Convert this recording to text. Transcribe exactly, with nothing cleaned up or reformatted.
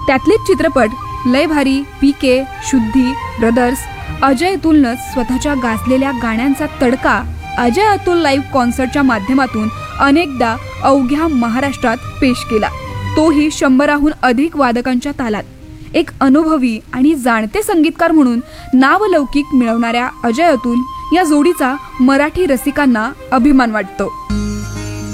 त्यातलेच चित्रपट लय भारी, पी के, शुद्धी, ब्रदर्स. अजय अतुलनं स्वतःच्या गाजलेल्या गाण्यांचा तडका अजय अतुल लाईव्ह कॉन्सर्टच्या माध्यमातून अनेकदा अवघ्या महाराष्ट्रात पेश केला, तोही शंभराहून अधिक वादकांच्या तालात. एक अनुभवी आणि जाणते संगीतकार म्हणून नावलौकिक मिळवणाऱ्या अजय अतुल या जोडीचा मराठी रसिकांना अभिमान वाटतो.